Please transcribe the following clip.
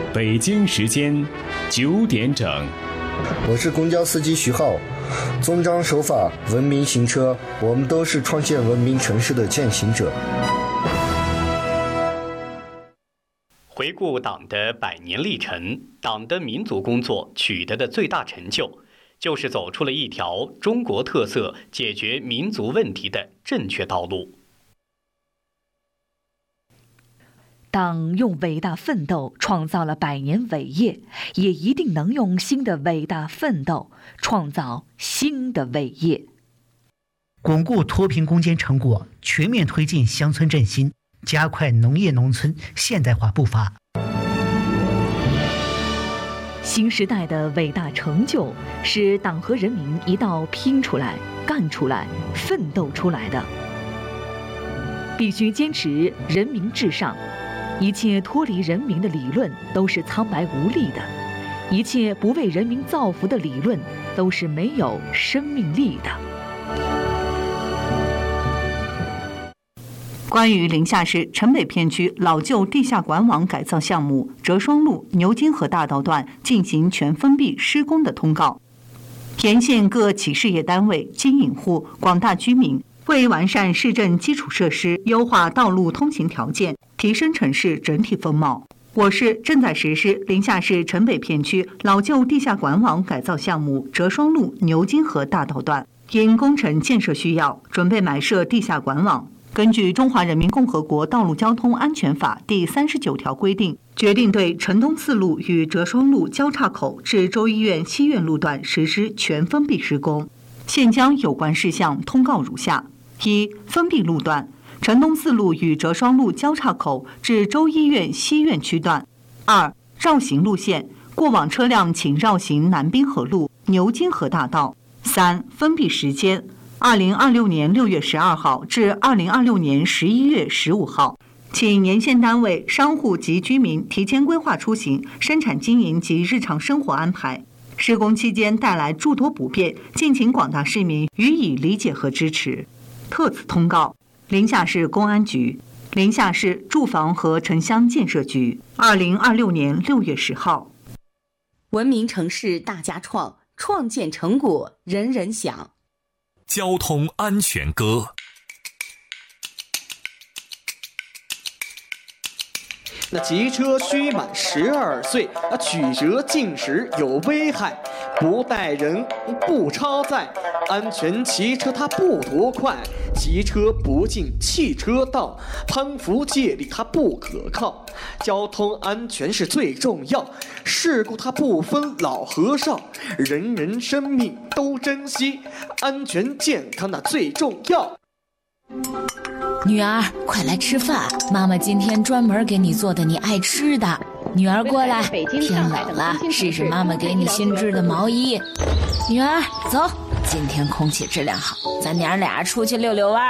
北京时间9点整。 我是公交司机徐浩，遵章守法，文明行车，我们都是创建文明城市的践行者。 回顾党的100年历程，党的民族工作取得的最大成就，就是走出了一条中国特色解决民族问题的正确道路。 党用伟大奋斗创造了100年伟业，也一定能用新的伟大奋斗创造新的伟业。 巩固脱贫攻坚成果，全面推进乡村振兴，加快农业农村现代化步伐。 新时代的伟大成就，是党和人民一道拼出来、干出来、奋斗出来的。必须坚持人民至上，一切脱离人民的理论都是苍白无力的，一切不为人民造福的理论都是没有生命力的。 关于临夏市城北片区老旧地下管网改造项目折双路牛津河大道段进行全封闭施工的通告，沿线各企事业单位、经营户、广大居民为完善市政基础设施、优化道路通行条件、提升城市整体风貌，我市正在实施临夏市城北片区老旧地下管网改造项目折双路牛津河大道段，因工程建设需要，准备埋设地下管网。根据《中华人民共和国道路交通安全法》第39条规定，决定对城东四路与折双路交叉口至州医院西苑路段实施全封闭施工。现将有关事项通告如下：一、封闭路段，城东四路与折双路交叉口至州医院西苑区段；二、绕行路线，过往车辆请绕行南滨河路、牛津河大道；三、封闭时间，2026年6月12号至2026年11月15号，请沿线单位、商户及居民提前规划出行、生产经营及日常生活安排。施工期间带来诸多不便，敬请广大市民予以理解和支持。特此通告：临夏市公安局、临夏市住房和城乡建设局，2026年6月10号。 文明城市大家创，创建成果人人享。 交通安全歌。 那骑车须满12岁，曲折进时有危害，不带人不超载，安全骑车它不夺快，骑车不进汽车道，攀扶借力它不可靠，交通安全是最重要，事故它不分老和少，人人生命都珍惜，安全健康那最重要。 女儿，快来吃饭，妈妈今天专门给你做的你爱吃的。女儿过来，天冷了，试试妈妈给你新织的毛衣。女儿，走，今天空气质量好，咱娘俩出去溜溜弯。